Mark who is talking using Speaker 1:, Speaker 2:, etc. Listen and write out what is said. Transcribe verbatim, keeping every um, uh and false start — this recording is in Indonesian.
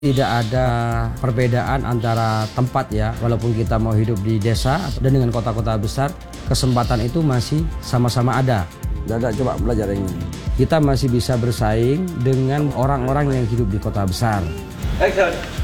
Speaker 1: Tidak ada perbedaan antara tempat ya, walaupun kita mau hidup di desa dan dengan kota-kota besar, kesempatan itu masih sama-sama ada.
Speaker 2: Dada coba belajar ini.
Speaker 1: Kita masih bisa bersaing dengan orang-orang yang hidup di kota besar.
Speaker 3: Action.